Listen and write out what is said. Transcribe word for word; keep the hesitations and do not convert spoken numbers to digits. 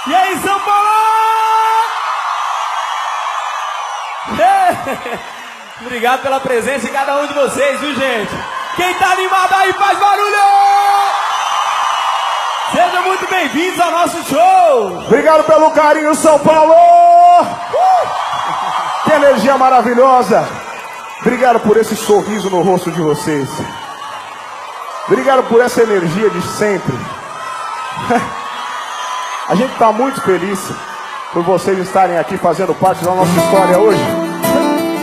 E aí, São Paulo? Obrigado pela presença de cada um de vocês, viu, gente? Quem tá animado aí faz barulho! Sejam muito bem-vindos ao nosso show! Obrigado pelo carinho, São Paulo! Uh! Que energia maravilhosa! Obrigado por esse sorriso no rosto de vocês. Obrigado por essa energia de sempre. A gente está muito feliz por vocês estarem aqui fazendo parte da nossa história hoje.